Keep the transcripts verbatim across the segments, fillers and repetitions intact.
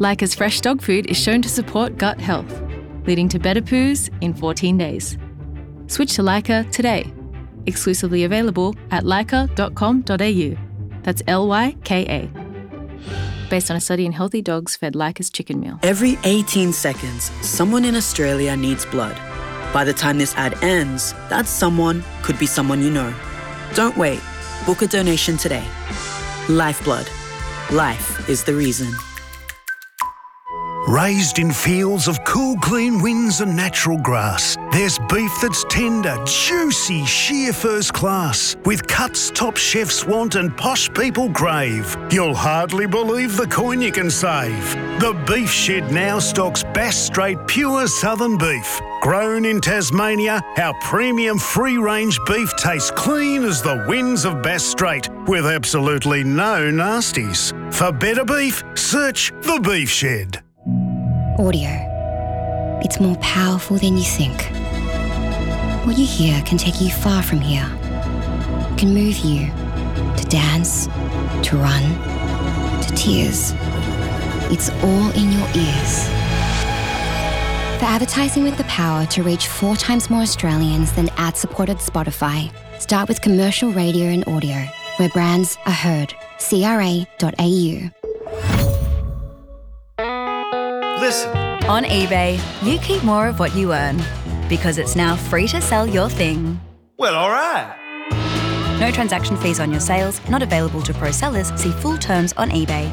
Leica's fresh dog food is shown to support gut health, leading to better poos in fourteen days. Switch to Leica today. Exclusively available at leica dot com dot a u. That's L Y K A. Based on a study in healthy dogs fed Leica's chicken meal. Every eighteen seconds, someone in Australia needs blood. By the time this ad ends, that someone could be someone you know. Don't wait. Book a donation today. Lifeblood. Life is the reason. Raised in fields of cool, clean winds and natural grass, there's beef that's tender, juicy, sheer first class, with cuts top chefs want and posh people crave. You'll hardly believe the coin you can save. The Beef Shed now stocks Bass Strait pure southern beef. Grown in Tasmania, our premium free-range beef tastes clean as the winds of Bass Strait, with absolutely no nasties. For better beef, search The Beef Shed. Audio. It's more powerful than you think. What you hear can take you far from here. It can move you to dance, to run, to tears. It's all in your ears. For advertising with the power to reach four times more Australians than ad-supported Spotify, start with commercial radio and audio, where brands are heard. C R A dot A U. Listen. On eBay, you keep more of what you earn because it's now free to sell your thing. Well, all right. No transaction fees on your sales, not available to pro sellers. See full terms on eBay.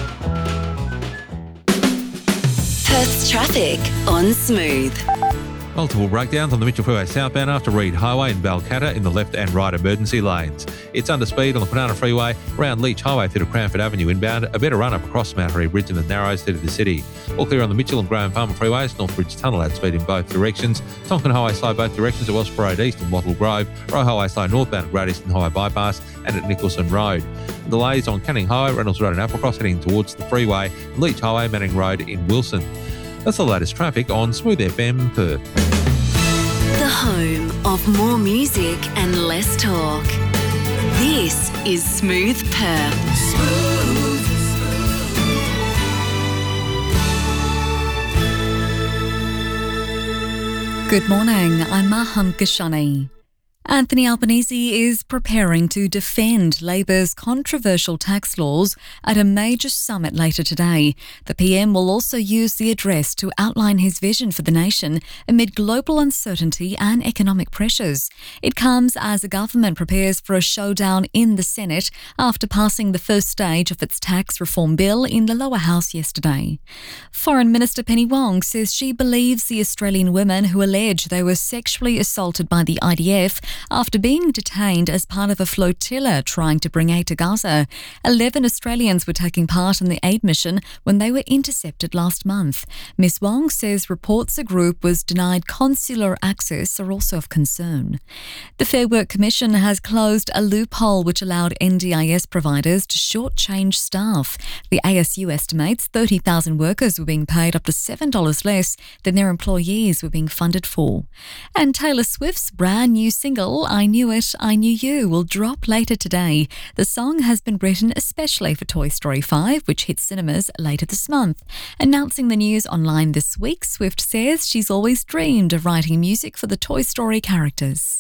Perth's traffic on Smooth. Multiple breakdowns on the Mitchell Freeway southbound after Reed Highway in Balcatta in the left and right emergency lanes. It's under speed on the Kwinana Freeway around Leach Highway through to Cranford Avenue inbound, a better run-up across Mount Harry Bridge in the Narrows through to the city. All clear on the Mitchell and Graham Farmer Freeways, Northbridge Tunnel at speed in both directions. Tonkin Highway slow both directions at Wellsford Road East and Wattle Grove, Roe Highway slow northbound at Great Eastern Highway Bypass and at Nicholson Road. Delays on Canning Highway, Reynolds Road and Applecross heading towards the freeway, and Leach Highway, Manning Road in Wilson. That's the latest traffic on Smooth F M Perth. The home of more music and less talk. This is Smooth Perth. Smooth. Good morning, I'm Maham Kashani. Anthony Albanese is preparing to defend Labor's controversial tax laws at a major summit later today. The P M will also use the address to outline his vision for the nation amid global uncertainty and economic pressures. It comes as the government prepares for a showdown in the Senate after passing the first stage of its tax reform bill in the lower house yesterday. Foreign Minister Penny Wong says she believes the Australian women who allege they were sexually assaulted by the I D F after being detained as part of a flotilla trying to bring aid to Gaza. Eleven Australians were taking part in the aid mission when they were intercepted last month. Miss Wong says reports the group was denied consular access are also of concern. The Fair Work Commission has closed a loophole which allowed N D I S providers to shortchange staff. The A S U estimates thirty thousand workers were being paid up to seven dollars less than their employees were being funded for. And Taylor Swift's brand new single, I Knew It, I Knew You, will drop later today. The song has been written especially for Toy Story five, which hits cinemas later this month. Announcing the news online this week, Swift says she's always dreamed of writing music for the Toy Story characters.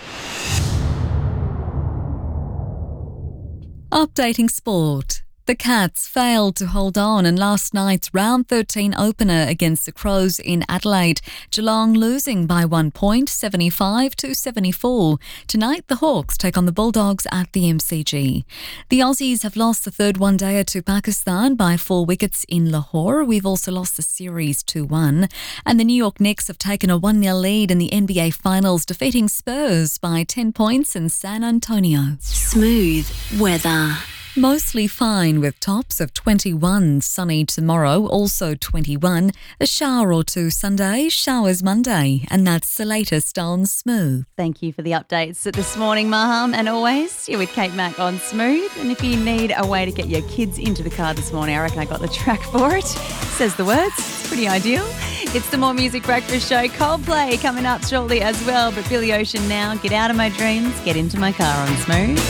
Updating sport. The Cats failed to hold on in last night's round thirteen opener against the Crows in Adelaide, Geelong losing by one point, seventy-five to seventy-four. Tonight, the Hawks take on the Bulldogs at the M C G. The Aussies have lost the third one-dayer to Pakistan by four wickets in Lahore. We've also lost the series two one. And the New York Knicks have taken a one nil lead in the N B A Finals, defeating Spurs by ten points in San Antonio. Smooth weather. Mostly fine with tops of twenty-one, sunny tomorrow, also twenty-one, a shower or two Sunday, showers Monday, and that's the latest on Smooth. Thank you for the updates this morning, Maham, and always you're with Kate Mack on Smooth. And if you need a way to get your kids into the car this morning, I reckon I got the track for it. Says the words. It's pretty ideal. It's the More Music Breakfast Show. Coldplay coming up shortly as well, but Billy Ocean now. Get out of my dreams, get into my car on Smooth.